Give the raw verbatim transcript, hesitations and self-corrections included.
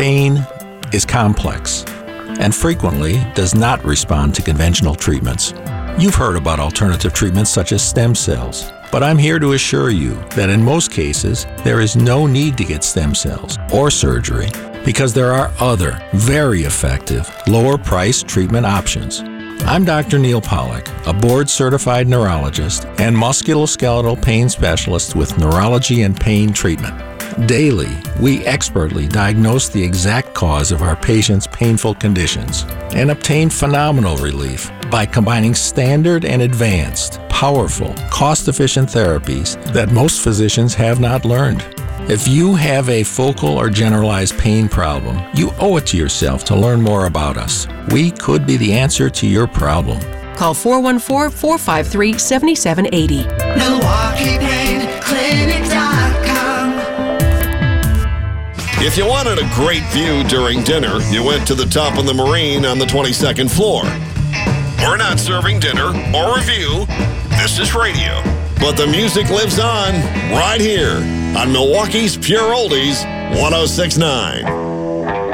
Pain is complex and frequently does not respond to conventional treatments. You've heard about alternative treatments such as stem cells, but I'm here to assure you that in most cases, there is no need to get stem cells or surgery because there are other, very effective, lower-priced treatment options. I'm Doctor Neil Pollack, a board-certified neurologist and musculoskeletal pain specialist with neurology and pain treatment. Daily, we expertly diagnose the exact cause of our patients' painful conditions and obtain phenomenal relief by combining standard and advanced, powerful, cost-efficient therapies that most physicians have not learned. If you have a focal or generalized pain problem, you owe it to yourself to learn more about us. We could be the answer to your problem. Call four one four, four five three, seven seven eight zero. Milwaukee Pain Clinic dot com. If you wanted a great view during dinner, you went to the Top of the Marine on the twenty-second floor. We're not serving dinner or review. This is radio. But the music lives on right here on Milwaukee's Pure Oldies, one oh six point nine.